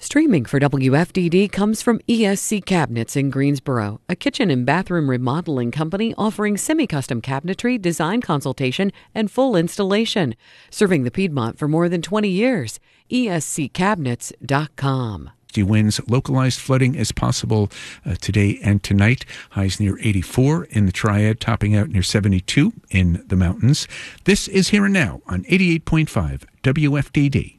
Streaming for WFDD comes from ESC Cabinets in Greensboro, a kitchen and bathroom remodeling company offering semi-custom cabinetry, design consultation, and full installation. Serving the Piedmont for more than 20 years. ESCCabinets.com. Winds. Localized flooding is possible today and tonight. Highs near 84 in the Triad, topping out near 72 in the mountains. This is Here and Now on 88.5 WFDD.